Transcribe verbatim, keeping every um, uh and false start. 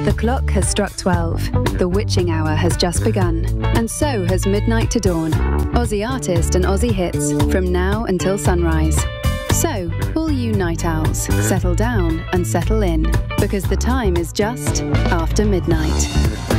The clock has struck twelve, the witching hour has just begun, and so has Midnight to Dawn, Aussie artist and Aussie hits from now until sunrise. So, all you night owls, settle down and settle in, because the time is just after midnight.